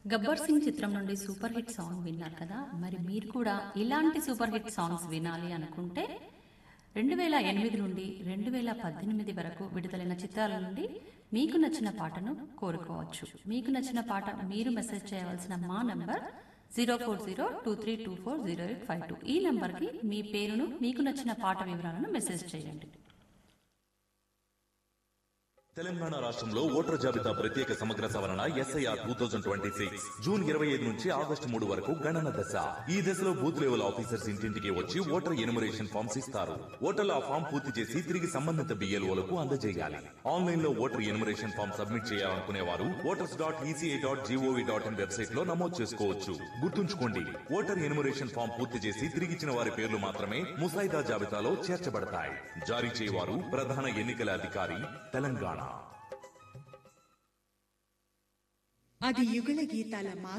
గబ్బర్ సింగ్ చిత్రం నుండి super hit song విన్నారు కదా. మరి మీరు కూడా ఇలాంటి సూపర్ హిట్ సాంగ్స్ వినాలి అనుకుంటే 2008 నుండి 2018 వరకు విడుదలైన చిత్రాల నుండి మీకు నచ్చిన పాటను కోరుకోవచ్చు. మీకు నచ్చిన పాట మీరు మెసేజ్ చేయవలసిన మా నంబర్ 040232400852. ఈ నంబర్కి మీ పేరును, మీకు నచ్చిన పాట వివరాలను మెసేజ్ చేయండి. తెలంగాణ రాష్ట్రంలో ఓటర్ జాబితా ప్రత్యేక సమగ్ర సవరణ ఎస్ఐఆర్ 2026 జూన్ 25 నుంచి ఆగస్టు 3 వరకు గణన దశ. ఈ దశలో బూత్ లెవెల్ ఆఫీసర్స్ ఇంటింటికి వచ్చి ఓటర్ ఎన్యుమరేషన్ ఫామ్స్ ఇస్తారు. ఓటర్లు ఆ ఫామ్ పూర్తి చేసి తిరిగి సంబంధిత బిఎల్ఓలకు అందజేయాలి. ఆన్లైన్ లో ఓటర్ ఎన్యుమరేషన్ ఫామ్ సబ్మిట్ చేయాలనుకునే వారు voters.eca.gov.in వెబ్సైట్ లో నమోదు చేసుకోవచ్చు. గుర్తుంచుకోండి, ఓటర్ ఎన్యుమరేషన్ ఫామ్ పూర్తి చేసి తిరిగిచ్చిన వారి పేర్లు మాత్రమే ముసాయిదా జాబితాలో చేర్చబడతాయి. జారీ చేయవారు ప్రధాన ఎన్నికల అధికారి, తెలంగాణ. అది యుగళ గీతాల